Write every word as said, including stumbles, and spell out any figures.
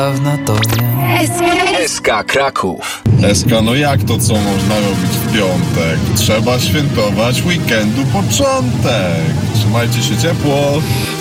to wiem. S K Kraków. S K, no jak to co można robić w piątek? Trzeba świętować weekendu początek. Trzymajcie się ciepło.